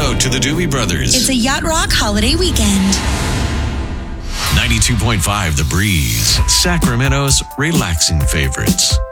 out to the Doobie Brothers. It's a Yacht Rock holiday weekend. 92.5 The Breeze, Sacramento's relaxing favorites.